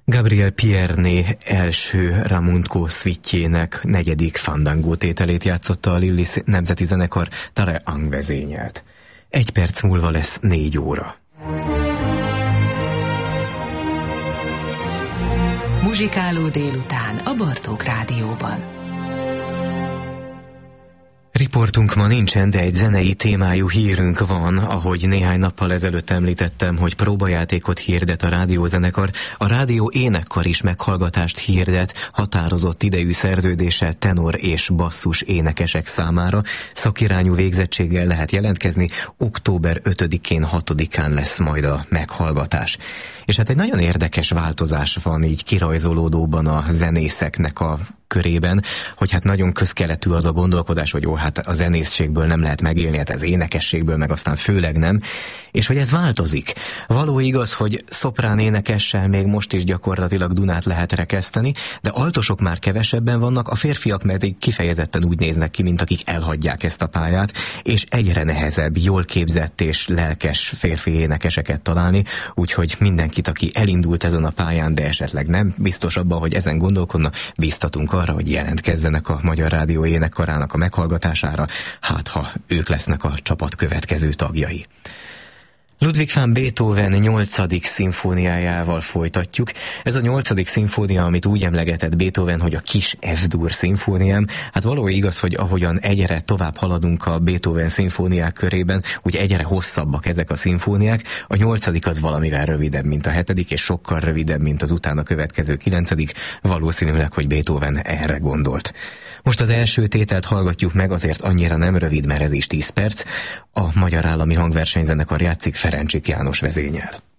Gabriel Pierné első Ramunco szvitjének 4. Fandango tételét játszotta a Lillis Nemzeti Zenekar, Tare Ang vezényelt. 1 perc múlva lesz 4 óra. Muzsikáló délután a Bartók Rádióban. Riportunk ma nincsen, de egy zenei témájú hírünk van, ahogy néhány nappal ezelőtt említettem, hogy próbajátékot hirdet a rádiózenekar. A rádió énekkar is meghallgatást hirdet, határozott idejű szerződéssel tenor és basszus énekesek számára. Szakirányú végzettséggel lehet jelentkezni, október 5-én, 6-án lesz majd a meghallgatás. És hát egy nagyon érdekes változás van így kirajzolódóban a zenészeknek a körében, hogy hát nagyon közkeletű az a gondolkodás, hogy jó, hát a zenészségből nem lehet megélni, hát az énekességből meg aztán főleg nem, és hogy ez változik. Való igaz, hogy szoprán énekessel még most is gyakorlatilag Dunát lehet rekeszteni, de altosok már kevesebben vannak, a férfiak pedig kifejezetten úgy néznek ki, mint akik elhagyják ezt a pályát, és egyre nehezebb, jól képzett és lelkes férfi énekeseket találni, úgyhogy mindenkit, aki elindult ezen a pályán, de esetleg nem biztos abban, hogy ezen gondolkodna, biztatunk arra, hogy jelentkezzenek a Magyar Rádió énekkarának a meghallgatására, hát ha ők lesznek a csapat következő tagjai. Ludwig van Beethoven 8. szimfóniájával folytatjuk. Ez a 8. szimfónia, amit úgy emlegetett Beethoven, hogy a kis F-dur szimfóniám. Hát való igaz, hogy ahogyan egyre tovább haladunk a Beethoven szimfóniák körében, úgy egyre hosszabbak ezek a szimfóniák. A 8. az valamivel rövidebb, mint a 7., és sokkal rövidebb, mint az utána következő 9. Valószínűleg, hogy Beethoven erre gondolt. Most az első tételt hallgatjuk meg, azért annyira nem rövid, mert ez is 10 perc. A Magyar Állami Hangversenyzenekar játszik, Ferencsik János vezényel.